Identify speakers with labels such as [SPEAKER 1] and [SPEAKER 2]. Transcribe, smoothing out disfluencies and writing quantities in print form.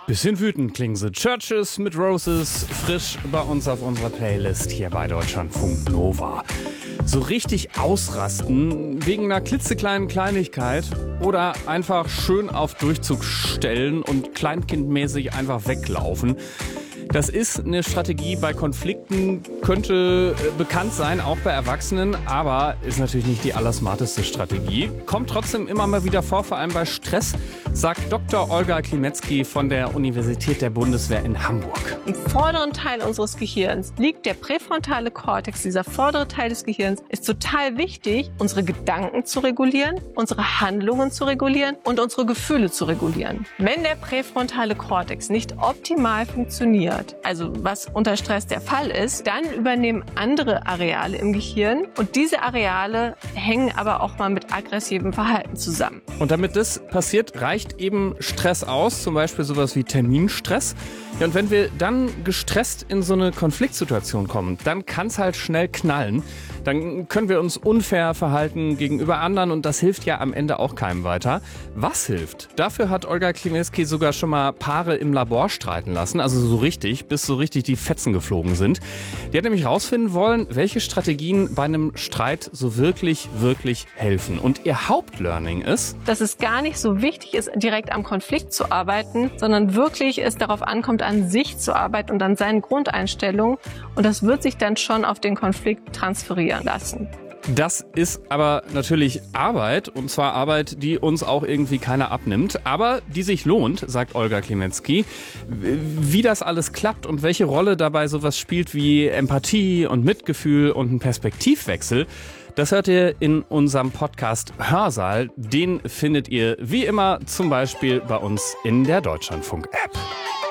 [SPEAKER 1] Bisschen wütend klingen sie. Churches mit Roses, frisch bei uns auf unserer Playlist hier bei Deutschlandfunk Nova. So richtig ausrasten wegen einer klitzekleinen Kleinigkeit oder einfach schön auf Durchzug stellen und kleinkindmäßig einfach weglaufen. Das ist eine Strategie bei Konflikten, könnte bekannt sein, auch bei Erwachsenen, aber ist natürlich nicht die allersmarteste Strategie. Kommt trotzdem immer mal wieder vor, vor allem bei Stress, sagt Dr. Olga Klimetzky von der Universität der Bundeswehr in Hamburg.
[SPEAKER 2] Im vorderen Teil unseres Gehirns liegt der präfrontale Kortex. Dieser vordere Teil des Gehirns ist total wichtig, unsere Gedanken zu regulieren, unsere Handlungen zu regulieren und unsere Gefühle zu regulieren. Wenn der präfrontale Kortex nicht optimal funktioniert, also was unter Stress der Fall ist, dann übernehmen andere Areale im Gehirn und diese Areale hängen aber auch mal mit aggressivem Verhalten zusammen.
[SPEAKER 1] Und damit das passiert, reicht eben Stress aus, zum Beispiel sowas wie Terminstress. Ja, und wenn wir dann gestresst in so eine Konfliktsituation kommen, dann kann es halt schnell knallen. Dann können wir uns unfair verhalten gegenüber anderen und das hilft ja am Ende auch keinem weiter. Was hilft? Dafür hat Olga Klimetzky sogar schon mal Paare im Labor streiten lassen, also so richtig, bis so richtig die Fetzen geflogen sind. Die hat nämlich rausfinden wollen, welche Strategien bei einem Streit so wirklich helfen. Und ihr Hauptlearning ist,
[SPEAKER 2] dass es gar nicht so wichtig ist, direkt am Konflikt zu arbeiten, sondern wirklich es darauf ankommt, an sich zu arbeiten und an seinen Grundeinstellungen. Und das wird sich dann schon auf den Konflikt transferieren lassen.
[SPEAKER 1] das ist aber natürlich Arbeit, und zwar Arbeit, die uns auch irgendwie keiner abnimmt, aber die sich lohnt, sagt Olga Klimetzky. Wie das alles klappt und welche Rolle dabei sowas spielt wie Empathie und Mitgefühl und ein Perspektivwechsel, das hört ihr in unserem Podcast Hörsaal. Den findet ihr wie immer zum Beispiel bei uns in der Deutschlandfunk-App.